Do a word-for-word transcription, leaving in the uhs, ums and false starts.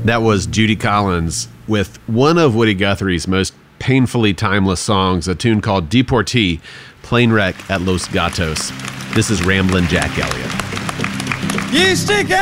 That was Judy Collins with one of Woody Guthrie's most painfully timeless songs, a tune called Deportee, Plane Wreck at Los Gatos. This is Ramblin' Jack Elliott. You stick